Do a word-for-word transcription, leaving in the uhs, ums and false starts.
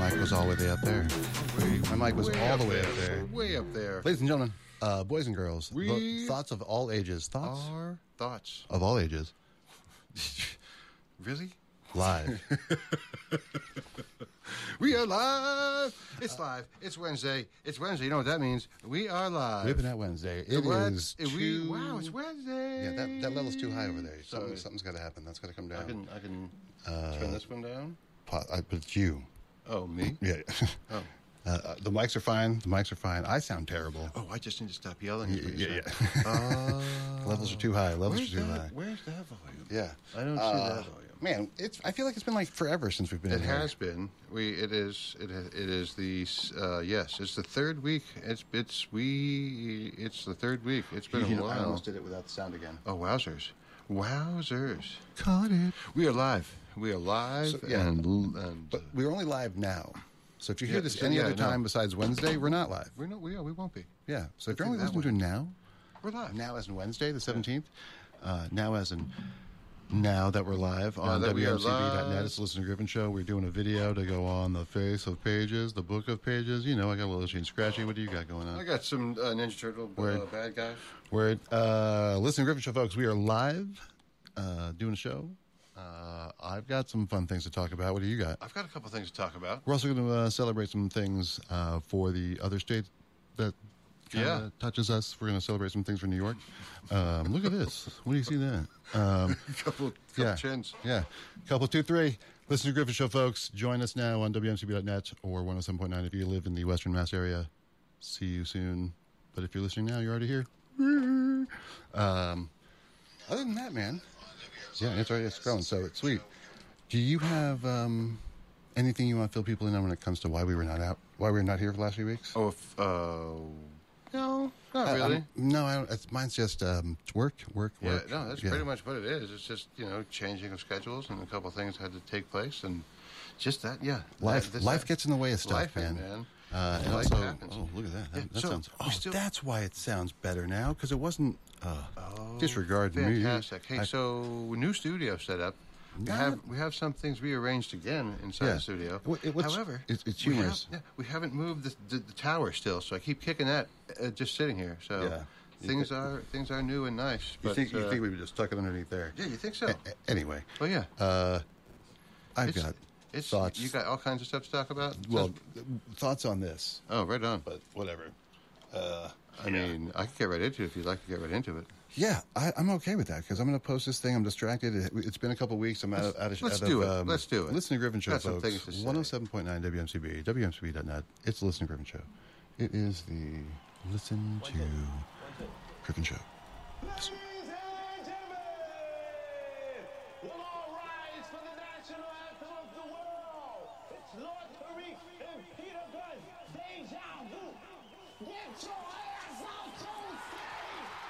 mic was all the way up there. My mic was Way all up the way there, up there. Way up there. Ladies and gentlemen, uh, boys and girls, We vo- thoughts of all ages. Thoughts Our thoughts. of all ages. Really? Live. We are live. It's live. It's Wednesday. It's Wednesday. You know what that means? We are live. Ripping Out Wednesday. It What? is It- too... we, wow, it's Wednesday. Yeah, that, that level's too high over there. Sorry. Something, something's got to happen. That's got to come down. I can I can Uh, turn this one down. Po- I, but it's you. Oh, me? Yeah. Oh. Uh, the mics are fine. The mics are fine. I sound terrible. Oh, I just need to stop yelling. Yeah, is what yeah, you're yeah. saying. Oh. Levels are too high. Levels Where's are too that, high. Where's that volume? Yeah. I don't see Uh, that volume. Man, it's. I feel like it's been like forever since we've been It in here. has been. We. It is. It. It is the. Uh, yes. It's the third week. It's. It's. We. It's the third week. It's been You a know, I while. almost did it without the sound again. Oh, wowzers! Wowzers! Caught it. We are live. We are live. So, yeah. And. and But we're only live now. So if you hear Yeah, this so, any yeah, other no. time besides Wednesday, we're not live. we're not. We are. We won't be. Yeah. So if Let's you're do only that listening to now, We're live. now as in Wednesday, the seventeenth, uh, now as in now that we're live on that we W are M C B dot net, live. it's the Listener Griffin Show. We're doing a video to go on the face of pages, the book of pages. You know, I got a little itchy and scratchy. What do you got going on? I got some uh, Ninja Turtle uh, Word. bad guys. We're uh, Listener Griffin Show, folks. We are live uh, doing a show. Uh, I've got some fun things to talk about. What do you got? I've got a couple things to talk about. We're also going to uh, celebrate some things uh, for the other state that kinda Yeah. touches us. We're going to celebrate some things for New York. Um, look at this. What do you see that? Um, A couple. couple yeah, chins. yeah. Couple, two, three. Listen to Griffin Show, folks. Join us now on W M C B dot net or one oh seven point nine if you live in the Western Mass area. See you soon. But if you're listening now, you're already here. Um, other than that, man. Yeah, it's already it's growing, so it's sweet. Do you have um, anything you want to fill people in on when it comes to why we were not out, why we were not here for the last few weeks? Oh, if, uh, no, not Uh, really. um, no, I don't, it's, mine's just um, work, work, Yeah, work. no, that's Yeah. pretty much what it is. It's just, you know, changing of schedules and a couple of things had to take place and just that, yeah. Life, That- this- life gets in the way of stuff, Life, man. man. Uh, and Life also, happens. oh, look at that. That, Yeah, that so sounds. we Oh, still- that's why it sounds better now because it wasn't. Uh, Oh, disregard me. fantastic. Hey, I- so new studio set up. We Not- have we have some things rearranged again inside Yeah. the studio. Well, it- what's- However, it's- it's we humorous. have- yeah, we haven't moved the, the, the tower still, so I keep kicking that uh, just sitting here. So Yeah. things are things are new and nice. you But, think you uh, think we would just tuck it underneath there? Yeah, you think so? A- a- anyway, Well, yeah. uh, I've It's- got It's thoughts. You got all kinds of stuff to talk about. well, Just- thoughts on this, oh, right on. but whatever. Uh, I mean, I could get right into it if you'd like to get right into it. Yeah, I, I'm okay with that because I'm going to post this thing. I'm distracted. It, it's been a couple weeks. I'm out of out of Let's out do of, it. Um, Let's do it. Listen to Griffin Show, Got some folks. things to say. one oh seven point nine W M C B, W M C B dot net. It's the Listen to Griffin Show. It is the Listen to Griffin Show. Ladies and gentlemen, we'll all rise for the national anthem of the world. It's Lord Tariq